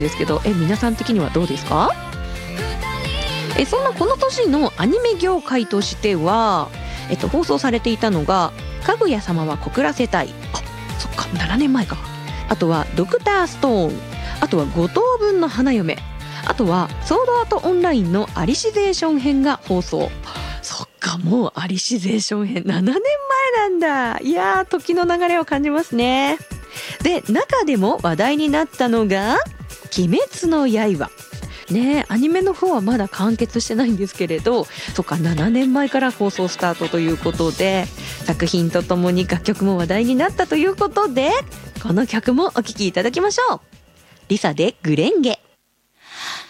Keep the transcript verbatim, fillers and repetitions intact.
ですけど、え皆さん的にはどうですか？えそんなこの年のアニメ業界としては、えっと、放送されていたのがかぐや様は告らせたい、あそっかななねんまえか。あとはドクターストーン、あとはごとうぶんの花嫁、あとはソードアートオンラインのアリシゼーション編が放送。そっか、もうアリシゼーション編ななねんまえなんだ。いやー、時の流れを感じますね。で、中でも話題になったのが鬼滅の刃ね。アニメの方はまだ完結してないんですけれど、そっかななねんまえから放送スタートということで、作品とともに楽曲も話題になったということで、この曲もお聴きいただきましょう。リサでグレンゲ。